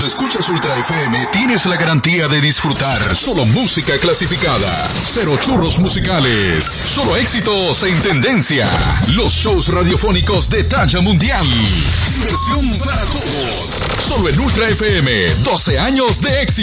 escuchas Ultra FM, tienes la garantía de disfrutar solo música clasificada, cero churros musicales, solo éxitos en tendencia, los shows radiofónicos de talla mundial, diversión para todos, solo en Ultra FM, 12 años de éxito.